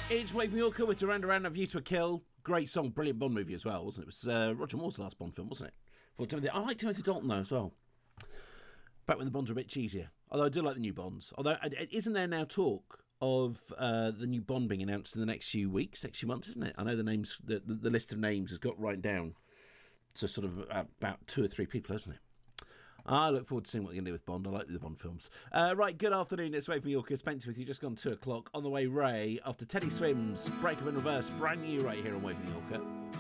It's Wave Mallorca with Duran Duran, A View to a Kill. Great song, brilliant Bond movie as well, wasn't it? It was Roger Moore's last Bond film, wasn't it? For Timothy, I like Timothy Dalton though as well. Back when the Bonds were a bit cheesier. Although I do like the new Bonds. Although, isn't there now talk of the new Bond being announced in the next few weeks, next few months, isn't it? I know the names, the list of names has got right down to sort of about 2 or 3 people, hasn't it? I look forward to seeing what they're going to do with Bond. I like the Bond films. Right, good afternoon. It's Wave Mallorca. Spencer with you. Just gone 2 o'clock. On the way, Ray. After Teddy Swims, Break Up in Reverse. Brand new right here on Wave Mallorca.